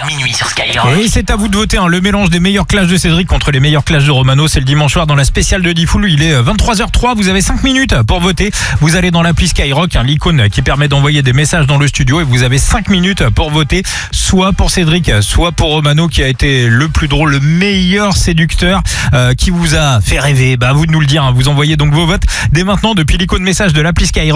minuit sur Skyrock. Et c'est à vous de voter, hein. Le mélange des meilleurs clashs de Cédric contre les meilleurs clashs de Romano. C'est le dimanche soir dans la spéciale de Diffoul. Il est 23h03. Vous avez 5 minutes pour voter. Vous allez dans l'appli Skyrock, l'icône qui permet d'envoyer des messages dans le studio. Et vous avez 5 minutes pour voter, soit pour Cédric, soit pour Romano, qui a été le plus drôle, le meilleur séducteur, qui vous a fait rêver. Bah, à vous de nous le dire, hein. Vous envoyez donc vos votes dès maintenant depuis l'icône message de l'appli Skyrock.